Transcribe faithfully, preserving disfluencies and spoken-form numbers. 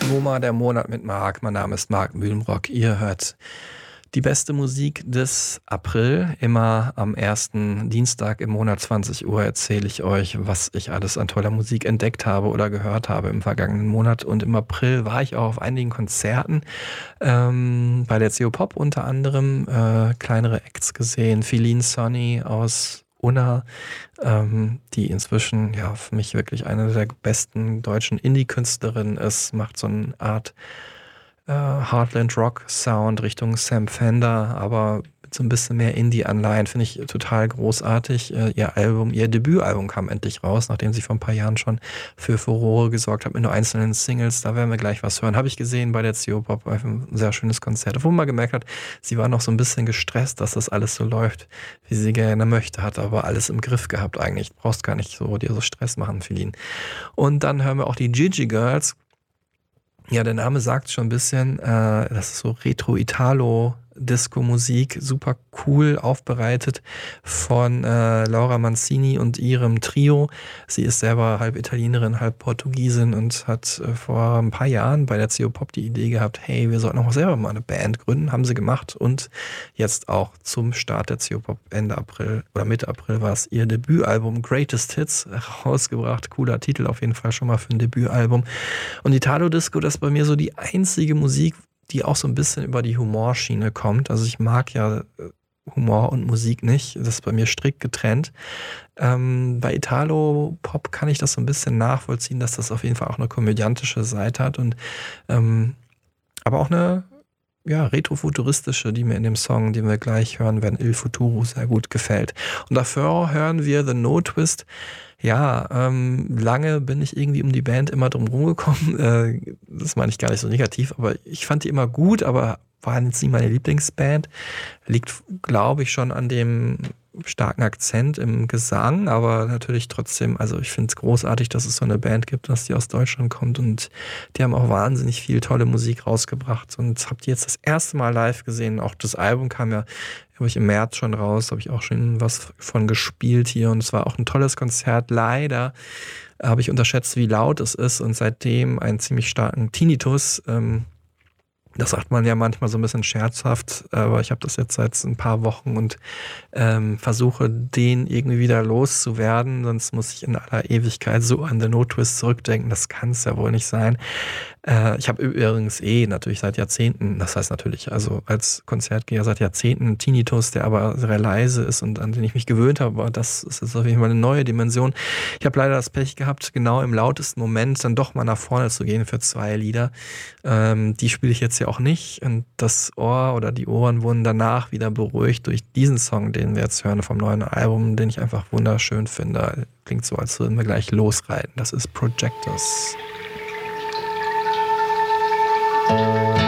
MoMA, der Monat mit Marc. Mein Name ist Marc Mühlenbrock. Ihr hört die beste Musik des April. Immer am ersten Dienstag im Monat zwanzig Uhr erzähle ich euch, was ich alles an toller Musik entdeckt habe oder gehört habe im vergangenen Monat. Und im April war ich auch auf einigen Konzerten, ähm, bei der C O Pop unter anderem, äh, kleinere Acts gesehen. Feline Sonny aus Unna, ähm, die inzwischen ja für mich wirklich eine der besten deutschen Indie-Künstlerinnen ist, macht so eine Art äh, Heartland Rock Sound Richtung Sam Fender, aber mit so ein bisschen mehr Indie-Anleihen, finde ich total großartig. Äh, ihr Album, ihr Debütalbum kam endlich raus, nachdem sie vor ein paar Jahren schon für Furore gesorgt hat mit nur einzelnen Singles. Da werden wir gleich was hören. Habe ich gesehen bei der C O Pop, ein sehr schönes Konzert, wo man gemerkt hat, sie war noch so ein bisschen gestresst, dass das alles so läuft, wie sie gerne möchte, hat aber alles im Griff gehabt eigentlich. Du brauchst gar nicht so dir so Stress machen, Feline. Und dann hören wir auch die Gigi Girls. Ja, der Name sagt schon ein bisschen, äh, das ist so Retro-Italo- Disco-Musik, super cool aufbereitet von äh, Laura Mancini und ihrem Trio. Sie ist selber halb Italienerin, halb Portugiesin und hat äh, vor ein paar Jahren bei der C O Pop die Idee gehabt, hey, wir sollten auch selber mal eine Band gründen. Haben sie gemacht und jetzt auch zum Start der C O Pop Ende April oder Mitte April war es ihr Debütalbum Greatest Hits rausgebracht. Cooler Titel auf jeden Fall schon mal für ein Debütalbum. Und Italo-Disco, das ist bei mir so die einzige Musik, die auch so ein bisschen über die Humorschiene kommt. Also ich mag ja Humor und Musik nicht. Das ist bei mir strikt getrennt. Ähm, bei Italo-Pop kann ich das so ein bisschen nachvollziehen, dass das auf jeden Fall auch eine komödiantische Seite hat und ähm, aber auch eine ja, retrofuturistische, die mir in dem Song, den wir gleich hören werden, Il Futuro, sehr gut gefällt. Und dafür hören wir The No Twist. Ja, ähm, lange bin ich irgendwie um die Band immer drum rumgekommen. Äh, das meine ich gar nicht so negativ, aber ich fand die immer gut, aber war jetzt nie meine Lieblingsband. Liegt, glaube ich, schon an dem starken Akzent im Gesang, aber natürlich trotzdem, also ich finde es großartig, dass es so eine Band gibt, dass die aus Deutschland kommt und die haben auch wahnsinnig viel tolle Musik rausgebracht und habt ihr jetzt das erste Mal live gesehen. Auch das Album kam ja, habe ich im März schon raus, habe ich auch schon was von gespielt hier und es war auch ein tolles Konzert. Leider habe ich unterschätzt, wie laut es ist und seitdem einen ziemlich starken Tinnitus. Ähm, Das sagt man ja manchmal so ein bisschen scherzhaft, aber ich habe das jetzt seit ein paar Wochen und ähm, versuche, den irgendwie wieder loszuwerden. Sonst muss ich in aller Ewigkeit so an The No Twist zurückdenken. Das kann es ja wohl nicht sein. Äh, ich habe übrigens eh natürlich seit Jahrzehnten, das heißt natürlich, also als Konzertgeher seit Jahrzehnten einen Tinnitus, der aber sehr leise ist und an den ich mich gewöhnt habe. Aber das ist jetzt auf jeden Fall eine neue Dimension. Ich habe leider das Pech gehabt, genau im lautesten Moment dann doch mal nach vorne zu gehen für zwei Lieder. Ähm, die spiele ich jetzt ja auch nicht und das Ohr oder die Ohren wurden danach wieder beruhigt durch diesen Song, den wir jetzt hören vom neuen Album, den ich einfach wunderschön finde. Klingt so, als würden wir gleich losreiten. Das ist Projectors.